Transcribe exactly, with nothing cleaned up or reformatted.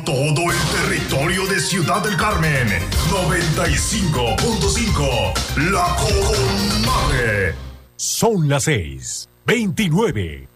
Todo el territorio de Ciudad del Carmen, noventa y cinco punto cinco, La Comadre. Son las seis, veintinueve.